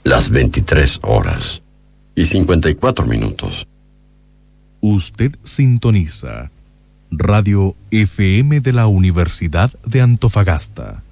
las 23 horas y 54 minutos. Usted sintoniza Radio FM de la Universidad de Antofagasta.